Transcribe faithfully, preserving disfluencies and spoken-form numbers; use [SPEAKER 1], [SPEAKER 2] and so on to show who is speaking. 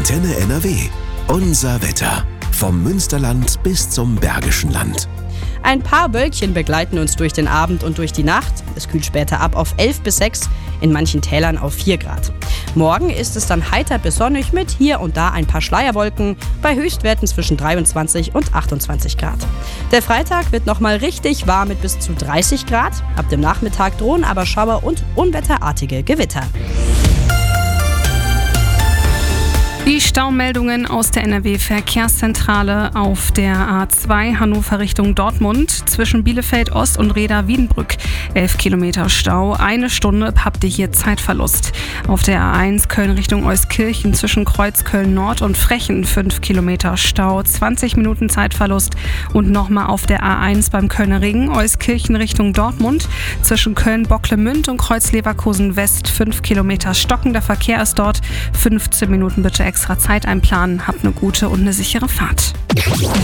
[SPEAKER 1] Antenne N R W. Unser Wetter. Vom Münsterland bis zum Bergischen Land.
[SPEAKER 2] Ein paar Wölkchen begleiten uns durch den Abend und durch die Nacht. Es kühlt später ab auf elf bis sechs, in manchen Tälern auf vier Grad. Morgen ist es dann heiter bis sonnig mit hier und da ein paar Schleierwolken bei Höchstwerten zwischen dreiundzwanzig und achtundzwanzig Grad. Der Freitag wird nochmal richtig warm mit bis zu dreißig Grad. Ab dem Nachmittag drohen aber Schauer und unwetterartige Gewitter.
[SPEAKER 3] Die Staumeldungen aus der N R W-Verkehrszentrale auf der A zwei Hannover Richtung Dortmund zwischen Bielefeld Ost und Reda-Wiedenbrück. elf Kilometer Stau, eine Stunde habt ihr hier Zeitverlust. Auf der A eins Köln Richtung Euskirchen zwischen Kreuzköln Nord und Frechen fünf Kilometer Stau, zwanzig Minuten Zeitverlust. Und nochmal auf der A eins beim Kölner Ring Euskirchen Richtung Dortmund zwischen Köln-Bocklemünd und Kreuz-Leverkusen West fünf Kilometer stockender Verkehr ist dort. fünfzehn Minuten bitte extra Zeit einplanen. Habt eine gute und eine sichere Fahrt.